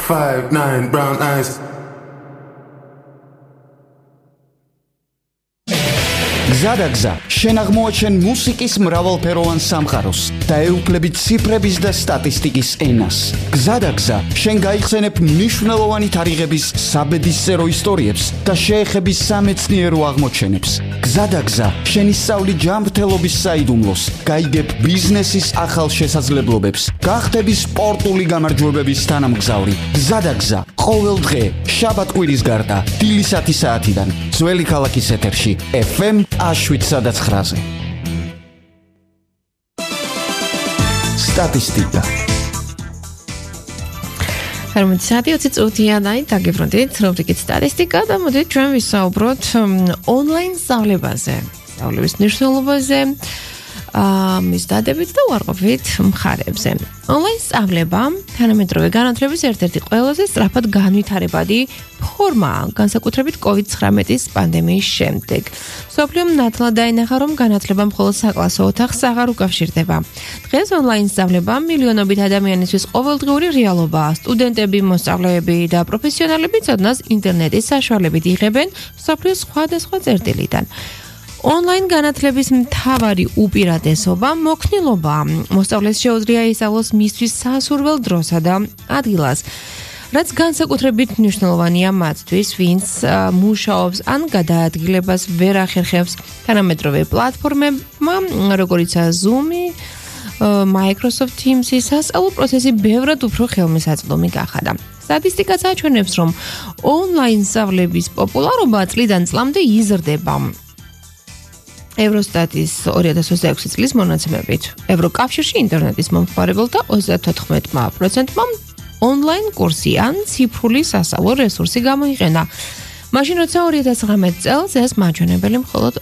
5'9" brown eyes. გზადაგზა შენ აღმოაჩენ მუსიკის მრავალფეროვან სამყაროს და ეუფლები ციფრების და სტატისტიკის ენას. გზადაგზა შენ გაიხსენებ მნიშვნელოვანი თარიღების საბედისწერო ისტორიებს და შეეხები სამეცნიერო აღმოჩენებს. გზადაგზა შენ ისწავლი ჯანმრთელობის საიდუმლოს, გაიგებ ბიზნესის ახალ შესაძლებლობებს, გახდები სპორტული გამარჯვებების თანამგზავრი. გზადაგზა ყოველ დღე შაბათ-კვირის გარდა დილის 10 საათიდან ძველი ქალაქის ეთერში FM 7-9-ზე. სტატისტიკა. Harmonizati 20 წუთია და დაგიბრუნდით რუბრიკით სტატისტიკა და მოდით ჩვენ ვისაუბროთ ონლაინ სწავლებაზე. სწავლების მნიშვნელობაზე, მის დადებით და უარყოფით მხარეებზე. ონლაინ სწავლება თანამედროვე განათლების ერთ-ერთი ყველაზე სწრაფად განვითარებადი ფორმაა, განსაკუთრებით COVID-19 პანდემიის შემდეგ. მსოფლიომ ნათლად დაინახა, რომ განათლება მხოლოდ საკლასო ოთახს აღარ უკავშირდება. დღეს ონლაინ სწავლება მილიონობით ადამიანისთვის ყოველდღიური რეალობაა. სტუდენტები, მოსწავლეები და პროფესიონალები ცოდნას ინტერნეტის საშუალებით იღებენ მსოფლიოს სხვადასხვა წერტილიდან. ონლაინ განათლების მთავარი უპირატესობა მოქნილობაა. მოსწავლეს შეუძლია ისწავლოს მისთვის სასურველ დროსა და ადგილას. რაც განსაკუთრებით მნიშვნელოვანია მათთვის, ვინც მუშაობს ან გადაადგილებას ვერ ახერხებს თანამედროვე პლატფორმებმა, როგორიცაა Zoom, Microsoft Teams-ი, სასწავლო პროცესი ბევრად უფრო ხელმისაწვდომი გახადა. სტატისტიკაც აჩვენებს, რომ ონლაინ სწავლების პოპულარობა წლიდან წლამდე იზრდება. ევროსტატის 2026 წლის მონაცემებით, ევროკავშირში ინტერნეტის მომხმარებელთა 34%-მა ონლაინ კურსი ან ციფრული სასწავლო რესურსი გამოიყენა. მაშინ როცა 2019 წელს ეს მაჩვენებელი მხოლოდ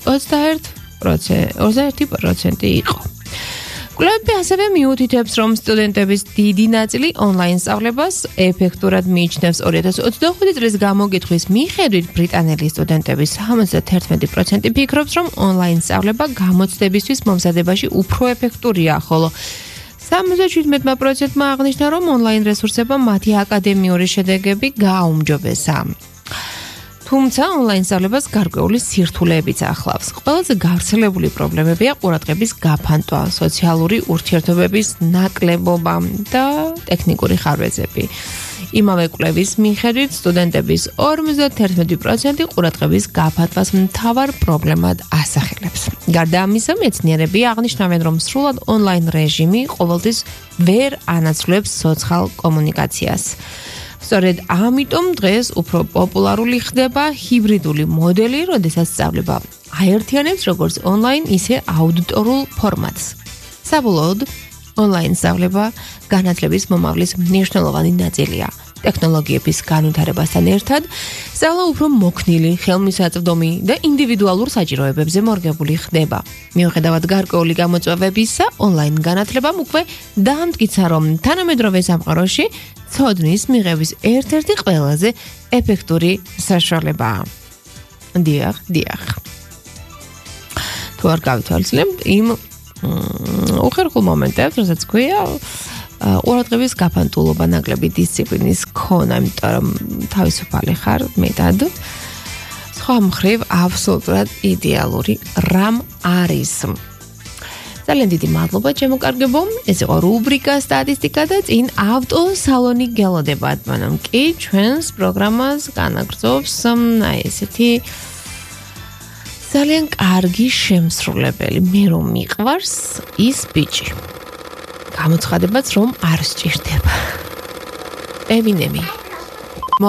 21% იყო. კვლევები ასევე მიუთითებს, რომ სტუდენტების დიდი ნაწილი ონლაინ სწავლებას ეფექტურად მიიჩნევს. 2025 წლის გამოკითხვის მიხედვით ბრიტანელი სტუდენტების 71% ფიქრობს, რომ ონლაინ სწავლება გამოცდებისთვის მომზადებაში უფრო ეფექტურია, ხოლო 77%-მა აღნიშნა, რომ ონლაინ რესურსებმა მათი აკადემიური შედეგები გააუმჯობესა. თუმცა ონლაინ სწავლებას გარკვეული სირთულეებიც ახლავს. ყველაზე გავრცელებული პრობლემებია ყურადღების გაფანტვა, სოციალური ურთიერთობების ნაკლებობა და ტექნიკური ხარვეზები. იმავე კვლევის მიხედვით სტუდენტების 51% ყურადღების გაფანტვას მთავარ პრობლემად ასახელებს. გარდა ამისა, მეცნიერები აღნიშნავენ, რომ სრულად ონლაინ რეჟიმი ყოველთვის ვერ ანაცვლებს სოციალურ კომუნიკაციას. სწორედ ამიტომ დღეს უფრო პოპულარული ხდება ჰიბრიდული მოდელი, როდესაც სწავლება აერთიანებს როგორც ონლაინ, ისე აუდიტორულ ფორმატს. საბოლოოდ, ონლაინ სწავლება განათლების მომავლის მნიშვნელოვანი ნაწილია. ტექნოლოგიების განვითარებასთან ერთად, სწავლა უფრო მოქნილი, ხელმისაწვდომი და ინდივიდუალურ საჭიროებებზე მორგებული ხდება. მიუხედავად გარკვეული გამოწვევებისა, ონლაინ განათლებამ უკვე დაამტკიცა, რომ თანამედროვე სამყაროში ცოდნის მიღების ერთ-ერთი ყველაზე ეფექტური საშუალებაა. დიახ. თუ არ გავითვალისწინებთ იმ უხერხულ მომენტებს, როდესაც გვია ყურადღების გაფანტულობა, ნაკლები დისციპლინის ქონა, იმიტომ რომ თავისუფალი ხარ მეტად. სხვა მხრივ აბსოლუტურად იდეალური რამ არის. ძალიან დიდი მადლობა ჩემო კარგებო. ეს იყო რუბრიკა სტატისტიკა და წინ ავტოსალონი გელოდებათ. მანამ კი ჩვენს პროგრამას განაგრძობს ესეთი ძალიან კარგი შემსრულებელი. მე რომ მიყვარს ის ბიჭი. გამოცხადებაც რომ არ სჭირდება. Eminem.